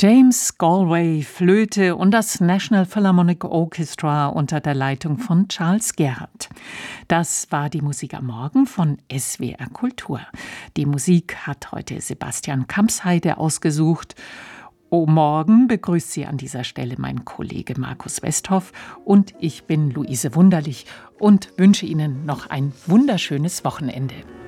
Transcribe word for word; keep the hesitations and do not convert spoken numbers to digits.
James Galway Flöte und das National Philharmonic Orchestra unter der Leitung von Charles Gerhardt. Das war die Musik am Morgen von S W R Kultur. Die Musik hat heute Sebastian Kampsheide ausgesucht. Oh, morgen begrüßt Sie an dieser Stelle mein Kollege Markus Westhoff und ich bin Luise Wunderlich und wünsche Ihnen noch ein wunderschönes Wochenende.